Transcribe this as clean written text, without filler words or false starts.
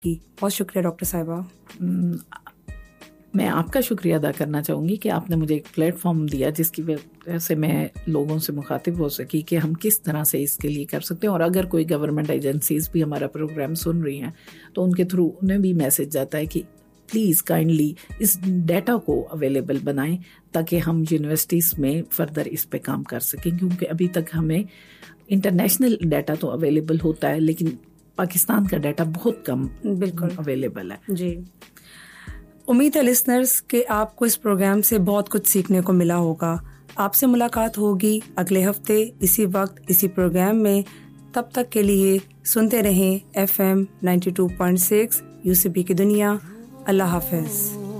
बहुत शुक्रिया डॉक्टर साहिबा। मैं आपका शुक्रिया अदा करना चाहूँगी कि आपने मुझे एक प्लेटफॉर्म दिया जिसकी वजह से मैं लोगों से मुखातिब हो सकी कि हम किस तरह से इसके लिए कर सकते हैं। और अगर कोई गवर्नमेंट एजेंसीज़ भी हमारा प्रोग्राम सुन रही हैं तो उनके थ्रू उन्हें भी मैसेज जाता है कि प्लीज़ काइंडली इस डाटा को अवेलेबल बनाएं ताकि हम यूनिवर्सिटीज़ में फ़र्दर इस पे काम कर सकें, क्योंकि अभी तक हमें इंटरनेशनल डाटा तो अवेलेबल होता है लेकिन पाकिस्तान का डाटा बहुत कम बिल्कुल अवेलेबल है। जी, उम्मीद है लिसनर्स कि आपको इस प्रोग्राम से बहुत कुछ सीखने को मिला होगा। आपसे मुलाकात होगी अगले हफ्ते इसी वक्त इसी प्रोग्राम में। तब तक के लिए सुनते रहें FM 92.6 यूसीबी की दुनिया। अल्लाह हाफिज।